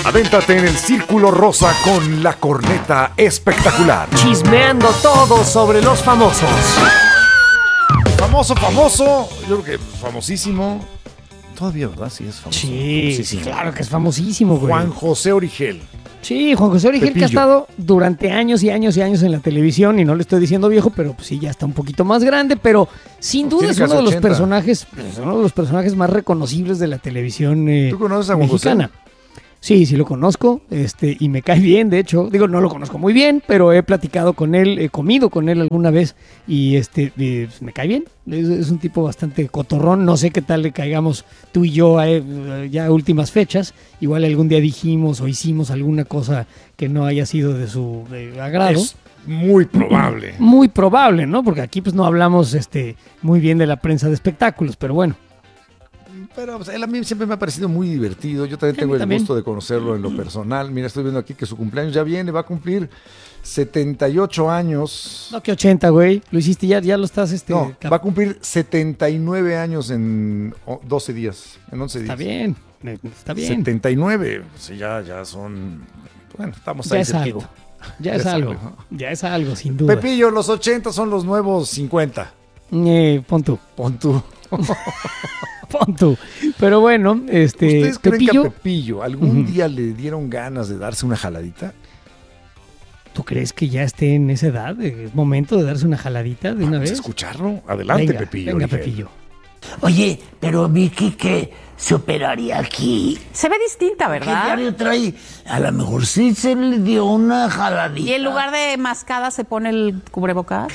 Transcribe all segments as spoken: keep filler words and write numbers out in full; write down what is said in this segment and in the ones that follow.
Avéntate en el Círculo Rosa con la corneta espectacular. Chismeando todo sobre los famosos. Famoso, famoso. Yo creo que famosísimo. Todavía, ¿verdad? Sí, es famoso. Sí, sí, claro que es famosísimo, güey. Juan José Origel. Sí, Juan José Origel, Pepillo. que ha estado durante años y años y años en la televisión, y no le estoy diciendo viejo, pero pues sí, ya está un poquito más grande, pero sin Pues duda es tiene uno de los casi ochenta. personajes, pues, uno de los personajes más reconocibles de la televisión eh, ¿Tú conoces a Juan mexicana. José? Sí, sí lo conozco, este, y me cae bien, de hecho, digo, no lo conozco muy bien, pero he platicado con él, he comido con él alguna vez, y este, eh, me cae bien, es, es un tipo bastante cotorrón, no sé qué tal le caigamos tú y yo a, eh, ya a últimas fechas, igual algún día dijimos o hicimos alguna cosa que no haya sido de su eh, agrado. Es muy probable. Muy probable, ¿no? Porque aquí pues no hablamos este, muy bien de la prensa de espectáculos, pero bueno. Pero pues, él a mí siempre me ha parecido muy divertido. Yo también Sí, a tengo mí el también. gusto de conocerlo en lo personal. Mira, estoy viendo aquí que su cumpleaños ya viene, va a cumplir setenta y ocho años. No que ochenta, güey, lo hiciste ya, ya lo estás este, No, cap- va a cumplir setenta y nueve años en o- doce días, en once días. Está bien, eh, está bien. setenta y nueve, sí, ya, ya son, bueno, estamos Ya ahí es cerquita. algo. Ya es Ya es algo. algo. Ya es algo, sin duda. Pepillo, los ochenta son los nuevos cincuenta. Eh, pon tú, Pon tú. pon tú. Pero bueno, este. ¿Ustedes creen Pepillo, que a Pepillo algún Ujú. día le dieron ganas de darse una jaladita? ¿tú crees que ya esté en esa edad? ¿Es momento de darse una jaladita de una Vamos a vez? escucharlo. Adelante, Venga, Pepillo. venga, Origel. Pepillo. Oye, pero Vicky que se operaría aquí. Se ve distinta, ¿Qué ¿verdad? diario trae? A lo mejor sí se le dio una jaladita. Y en lugar de mascada se pone el cubrebocas.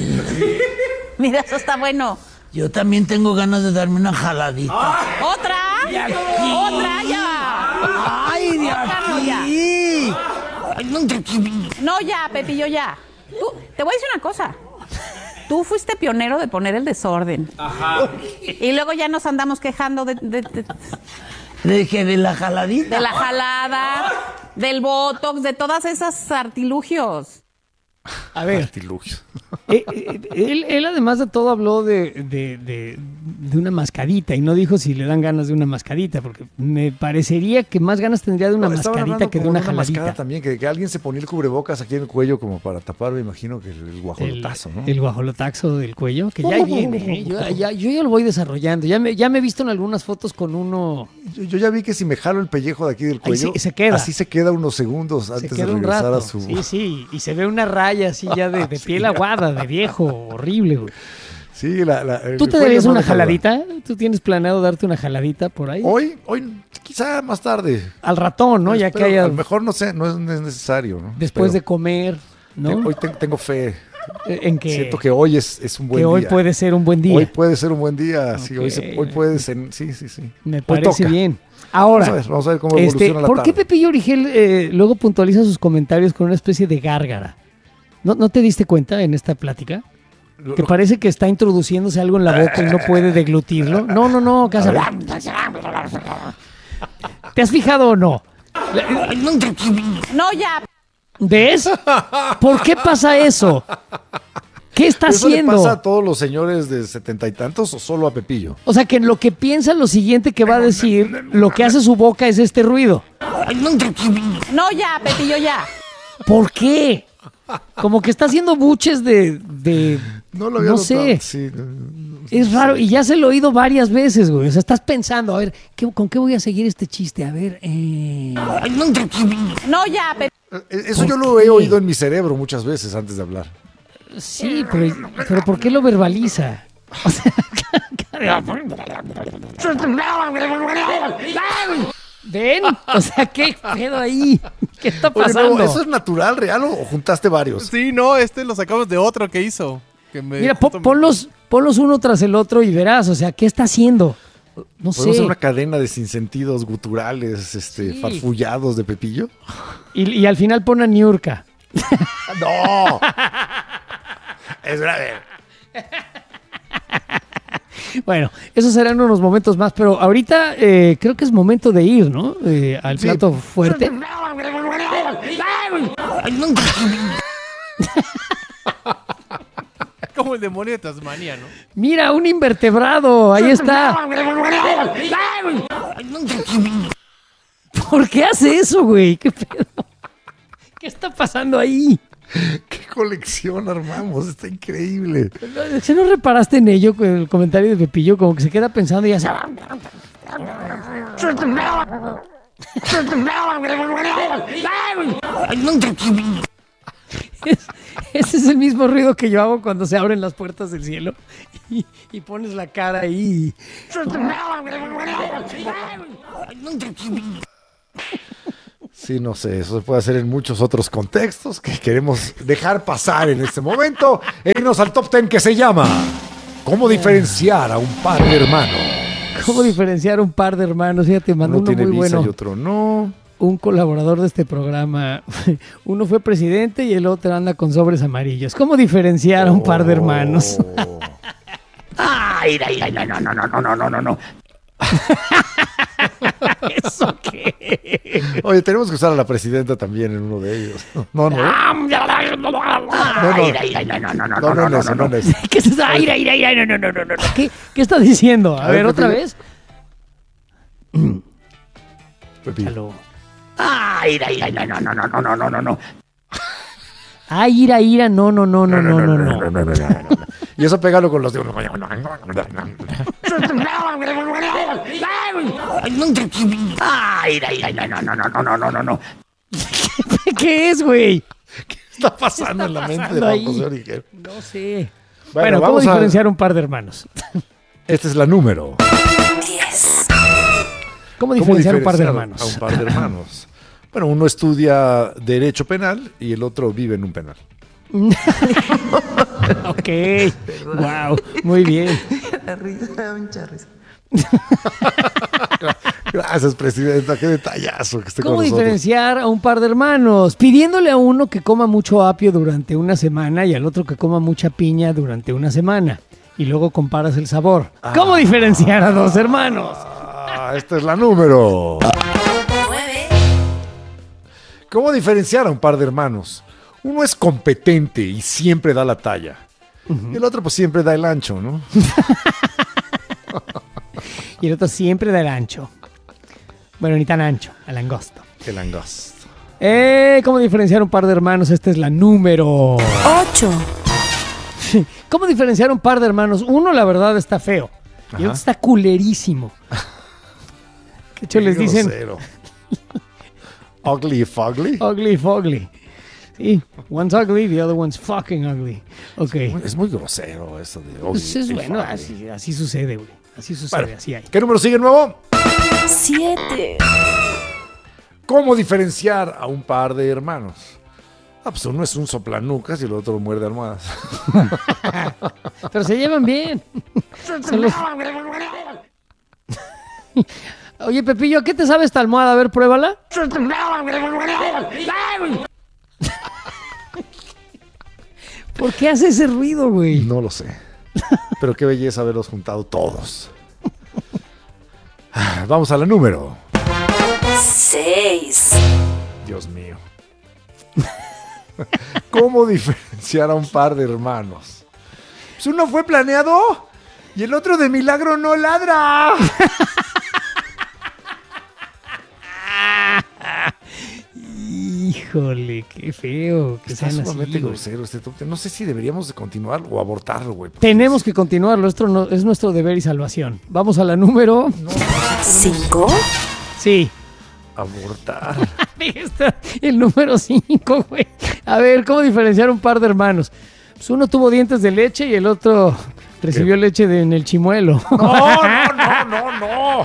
Mira, eso está bueno. Yo también tengo ganas de darme una jaladita. ¿Otra? De aquí. ¡Otra ya! ¡Ay, de Otra no, ya. aquí! Ay, no te- No, ya, Pepillo, ya. Tú, te voy a decir una cosa. Tú fuiste pionero de poner el desorden. Ajá. Y luego ya nos andamos quejando de, de- de- ¿De qué? ¿De la jaladita? de la jalada, del botox, de todas esas artilugios. A ver, Artilugios. eh, eh, él, él además de todo habló de, de, de, de una mascadita y no dijo si le dan ganas de una mascadita, porque me parecería que más ganas tendría de una No, estaban mascadita hablando que de como una mascada jaladita. también, que, que alguien se ponía el cubrebocas aquí en el cuello como para tapar, me imagino que el, el guajolotazo, ¿no? El guajolotazo del cuello, que ya ahí viene, ¿eh? yo, ya, yo ya lo voy desarrollando. Ya me, ya me he visto en algunas fotos con uno. Yo, yo ya vi que si me jalo el pellejo de aquí del Ahí cuello, se- se queda. así se queda unos segundos Se antes de queda un regresar rato. a su... Sí, sí, y se ve una raya así ya de, de piel aguada, de viejo, horrible, güey. Sí, la, la- el ¿Tú te cuello darías no una deja duda. jaladita? ¿Tú tienes planeado darte una jaladita por ahí? Hoy, hoy, quizá más tarde. Al ratón, ¿no? Ya Espero, que haya A lo mejor no sé, no es, no es necesario, ¿no? después de Espero. comer, ¿no? Te- Hoy te- tengo fe. Eh, en que, Siento que hoy es, es un buen que día. hoy puede ser un buen día. Hoy puede ser un buen día. Sí, hoy, se- Ok. hoy puede ser. Sí, sí, sí. Me Hoy parece toca. bien. Ahora, Vamos a ver, vamos a ver cómo este, evoluciona la ¿por qué tarde. Pepillo Origel eh, luego puntualiza sus comentarios con una especie de gárgara? ¿No, ¿No te diste cuenta en esta plática? Lo- Que lo- parece que está introduciéndose algo en la boca y no puede deglutirlo. No, no, no. que hace- ¿Te has fijado o no? No, ya. ¿Ves? ¿Por qué pasa eso? ¿Qué está ¿Eso le haciendo? pasa a todos los señores de setenta y tantos o solo a Pepillo? O sea, que en lo que piensa lo siguiente que va a decir, lo que hace su boca es este ruido. No, ya, Pepillo, ya. ¿Por qué? Como que está haciendo buches de... de No lo había no notado. sé. Sí, no, no, Es raro. Y ya se lo he oído varias veces, güey. O sea, estás pensando, a ver, ¿qué- ¿con qué voy a seguir este chiste? A ver, eh... No, ya, Pepillo. Eh, Eso yo ¿Por lo he qué? oído en mi cerebro muchas veces antes de hablar. Sí, pero, pero ¿por qué lo verbaliza? O sea, ¿ven? O sea, ¿qué pedo ahí? ¿Qué está Oye, pasando? Memo, ¿eso es natural, real o o juntaste varios? Sí, no, este lo sacamos de otro que hizo. Que me, Mira, po- justo me- ponlos, ponlos uno tras el otro y verás, o sea, ¿qué está haciendo? No ¿Podemos sé. hacer una cadena de sinsentidos guturales, este, Sí. farfullados de Pepillo? Y, y al final pone a Niurka. ¡No! Es grave. Bueno, esos serán unos momentos más, pero ahorita eh, creo que es momento de ir, ¿no? Eh, al Sí. plato fuerte. Como el demonio de Tasmania, ¿no? Mira, un invertebrado, ahí está. ¿Por qué hace eso, güey? ¿Qué pedo? ¿Qué está pasando ahí? ¿Qué colección armamos? Está increíble. Si no reparaste en ello con el comentario de Pepillo, como que se queda pensando y hace... Es, ese es el mismo ruido que yo hago cuando se abren las puertas del cielo y, y pones la cara ahí. Sí, no sé, eso se puede hacer en muchos otros contextos que queremos dejar pasar en este momento. E irnos al top ten que se llama ¿Cómo diferenciar a un par de hermanos? ¿Cómo diferenciar un par de hermanos? Fíjate, mandó Uno uno tiene muy visa bueno. y otro no. Un colaborador de este programa. Uno fue presidente y el otro anda con sobres amarillos. ¿Cómo diferenciar a un par de hermanos? Oh. Ay, ay, ay, no, no, no, no, no, no, no, no. ¿Eso qué? Oye, tenemos que usar a la presidenta también en uno de ellos. No, no. Ay, ay, ay, no, no, no, no, No, no, no, no, en eso, no, no en eso. ¿Qué es eso? Ay, ay, ay, ay, no, no, no, no, no. ¿Qué, ¿Qué está diciendo? A, A ver, ver, otra Pepillo. vez. Pepillo. Aló. Ay, ay, ay, no, no, no, no, no, no, no, no. Ay, ira, ira, no, no, no, no, no, no, no. Y eso pégalo con los de uno. Ay, ay, ay, no, no, no, no, no, no, no, no. ¿Qué es, güey? ¿Qué está pasando en la mente de pasando Juan ahí? José Origel? No sé. Bueno, Bueno, ¿cómo vamos a- diferenciar un par de hermanos? Esta es la número. ¿Cómo ¿Cómo diferenciar un par de diferenciar hermanos? a un par de hermanos? Bueno, uno estudia Derecho Penal y el otro vive en un penal. Ok. Wow. Muy bien. La risa, me da mucha risa. Gracias, presidenta. Qué detallazo que esté con ¿Cómo nosotros. diferenciar a un par de hermanos? Pidiéndole a uno que coma mucho apio durante una semana y al otro que coma mucha piña durante una semana. Y luego comparas el sabor. ¿Cómo diferenciar a dos hermanos? Ah, esta es la número. ¿Cómo diferenciar a un par de hermanos? Uno es competente y siempre da la talla. Y el otro pues siempre da el ancho, ¿no? Y el otro siempre da el ancho. Bueno, ni tan ancho, al angosto. El angosto. Eh, ¿Cómo diferenciar un par de hermanos? Esta es la número Ocho. ¿Cómo diferenciar un par de hermanos? Uno, la verdad, está feo. Y el Ajá. otro está culerísimo. De hecho, les Qué dicen grosero. Ugly y fugly. ugly fogly. Sí, one's ugly, the other one's fucking ugly. Ok. Es muy grosero eso de ugly Pues es y bueno, fugly. así, así sucede, güey. Así sucede, Bueno, así hay. ¿qué número sigue nuevo? Siete. ¿Cómo diferenciar a un par de hermanos? Ah, pues uno es un soplanucas y el otro muerde almohadas. Pero se llevan bien. Son los- Oye, Pepillo, ¿a qué te sabe esta almohada? A ver, pruébala. ¿Por qué hace ese ruido, güey? No lo sé. Pero qué belleza haberlos juntado todos. Ah, vamos a la número. Seis. Dios mío. ¿Cómo diferenciar a un par de hermanos? Pues uno fue planeado y el otro de milagro no ladra. Híjole, qué feo que Está sean así, sumamente güey. grosero este top ten. No sé si deberíamos de continuar o abortarlo, güey. Tenemos que continuarlo, esto no- es nuestro deber y salvación. Vamos a la número... Cinco. Sí. Abortar. Ahí está el número cinco, güey. A ver, ¿cómo diferenciar un par de hermanos? Pues uno tuvo dientes de leche y el otro recibió leche de- en el chimuelo. No, no, no, no, no.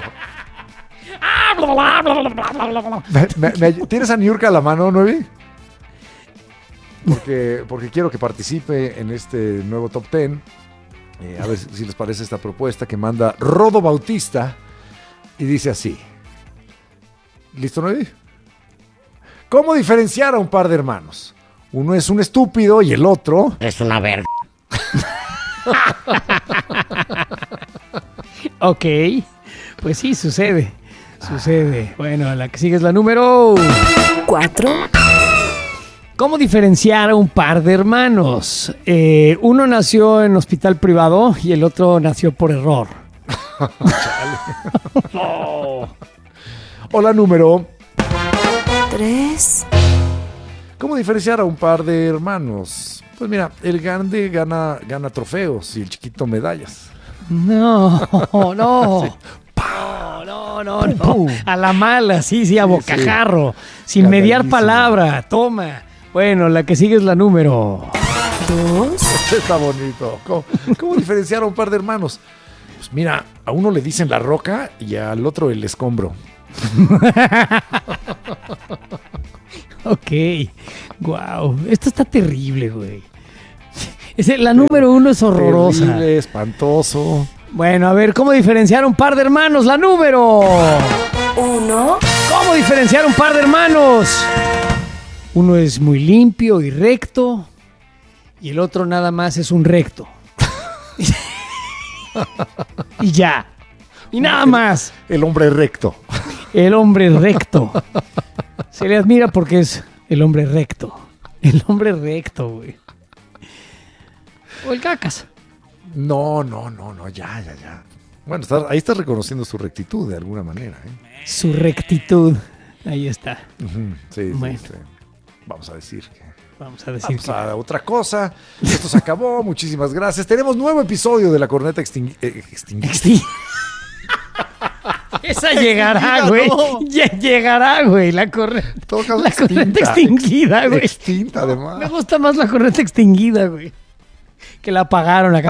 Me- me- me- ¿Tienes a Niurka a la mano, Nuevi? Porque, porque quiero que participe en este nuevo top ten. Eh, a ver si les parece esta propuesta que manda Rodo Bautista. Y dice así. ¿Listo, Nuevi? ¿Cómo diferenciar a un par de hermanos? Uno es un estúpido y el otro... Es una verga. Ok, pues sí, sucede. Sucede. Bueno, la que sigue es la número... Cuatro. ¿Cómo diferenciar a un par de hermanos? Eh, uno nació en hospital privado y el otro nació por error. O la número... tres. ¿Cómo diferenciar a un par de hermanos? Pues mira, el grande gana, gana trofeos y el chiquito medallas. No, no. No, no, no, no. A la mala, sí, sí, a Sí, bocajarro. Sin mediar Cagadísimo. palabra. Toma. Bueno, la que sigue es la número. Dos. Está bonito. ¿Cómo, cómo diferenciar a un par de hermanos? Pues mira, a uno le dicen la roca y al otro el escombro. Ok. Wow. Esto está terrible, güey. Ese- La número uno es horrorosa. Terrible, espantoso. Bueno, a ver, ¿cómo diferenciar un par de hermanos? La número. Uno. ¿Cómo diferenciar un par de hermanos? Uno es muy limpio y recto y el otro nada más es un recto. Y ya. Y nada más. El hombre recto. El hombre recto. Se le admira porque es el hombre recto. El hombre recto, güey. O el cacas. No, no, no, no, ya, ya, ya. Bueno, está- ahí estás reconociendo su rectitud de alguna manera. ¿eh? Su rectitud. Ahí está. Ujú, sí, sí, Bueno. sí. Vamos a decir que... Vamos a decir Vamos que... a otra cosa. Esto se acabó. Muchísimas gracias. Tenemos nuevo episodio de la corneta extingui- eh, extinguida. Exti- Esa llegará, Extinguida, güey. no. Ya llegará, güey. La corneta. En todo caso, La corneta extinguida, güey. Extinta, además. Me gusta más la corneta extinguida, güey. Que la apagaron acá.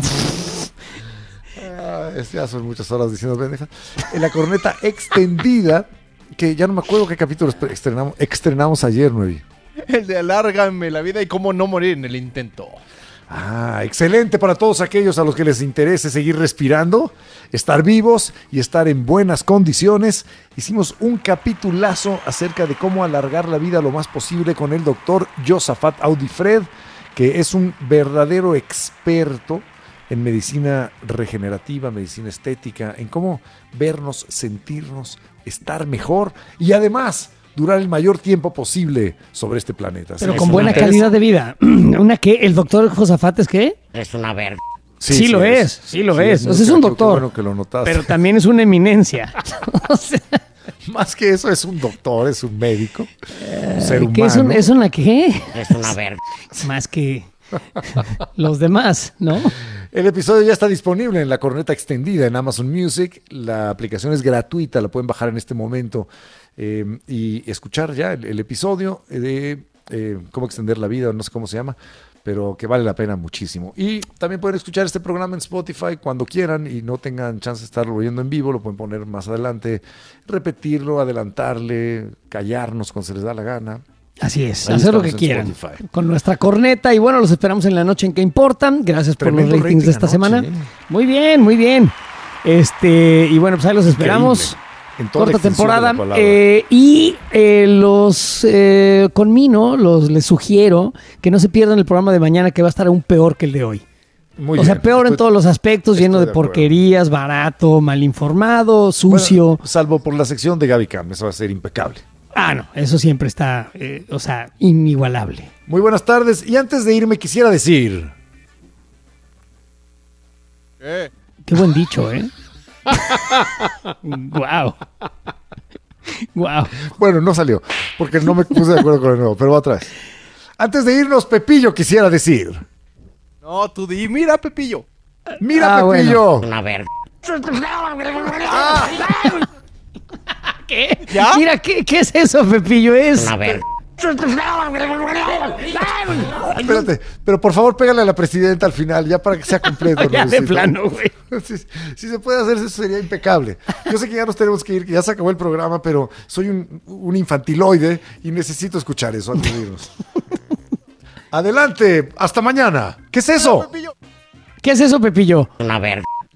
Ah, es- ya son muchas horas diciendo pendejas. En la corneta extendida, que ya no me acuerdo qué capítulo estre- estrenamos, estrenamos ayer, Nuevi. El de alárgame la vida y cómo no morir en el intento. Ah, excelente para todos aquellos a los que les interese seguir respirando, estar vivos y estar en buenas condiciones. Hicimos un capitulazo acerca de cómo alargar la vida lo más posible con el doctor Josafat Audifred, que es un verdadero experto en medicina regenerativa, medicina estética, en cómo vernos, sentirnos, estar mejor y además durar el mayor tiempo posible sobre este planeta. Pero Sí, con es buena una- calidad de vida. ¿Una qué? ¿El doctor Josafat es qué? Es una verga. Sí lo es, sí lo es. O sea, es qué un doctor. bueno que lo notaste. Pero también es una eminencia. O sea, Más que eso, es un doctor, es un médico, un ser humano. ¿qué es, un, ¿Es una qué? Es una verga. Más que los demás, ¿no? El episodio ya está disponible en la corneta extendida en Amazon Music. La aplicación es gratuita, la pueden bajar en este momento eh, y escuchar ya el, el episodio de eh, cómo extender la vida, no sé cómo se llama, pero que vale la pena muchísimo. Y también pueden escuchar este programa en Spotify cuando quieran y no tengan chance de estarlo oyendo en vivo, lo pueden poner más adelante, repetirlo, adelantarle, callarnos cuando se les da la gana. Así es, Ahí hacer lo estamos que en quieran. Spotify. Con nuestra corneta. Y bueno, los esperamos en la noche en que importan. Gracias por Tremendo los ratings rating de esta anoche, semana. ¿eh? Muy bien, muy bien. Este, y bueno, pues ahí los esperamos. Increíble. En toda la Corta extensión de la temporada. palabra. eh, y eh, los eh, con Mino, los les sugiero que no se pierdan el programa de mañana, que va a estar aún peor que el de hoy. Muy o sea, bien, peor en estoy- todos los aspectos, lleno estoy de, de acuerdo. porquerías, barato, mal informado, sucio. Bueno, salvo por la sección de Gaby Cam, eso va a ser impecable. Ah, no, eso siempre está, eh, o sea, inigualable. Muy buenas tardes. Y antes de irme quisiera decir... ¿Qué? Qué buen dicho, ¿eh? Wow. Wow. Bueno, no salió, porque no me puse de acuerdo con el nuevo, pero va otra vez. Antes de irnos, Pepillo quisiera decir... No, tú di, mira, Pepillo. ¡Mira, Ah, bueno. Pepillo! Una verga. ¿Qué? ¿Ya? Mira, ¿qué, qué es eso, Pepillo? Es. Una verga. Espérate, pero por favor pégale a la presidenta al final, ya para que sea completo. Ya de Luisito. plano, güey. Si, si se puede hacer eso sería impecable. Yo sé que ya nos tenemos que ir, que ya se acabó el programa, pero soy un, un infantiloide y necesito escuchar eso antes de irnos. Adelante, hasta mañana. ¿Qué es eso? Pepillo. ¿Qué es eso, Pepillo? Una verga.